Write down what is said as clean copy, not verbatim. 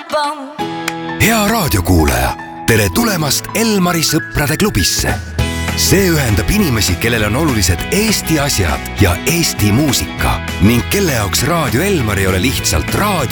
Hea raadiokuulaja, tere tulemast Elmari sõprade klubisse. See ühendab inimesi, kellel on olulised Eesti asjad ja Eesti muusika ning kelle jaoks Raadio Elmar ei ole lihtsalt raadio,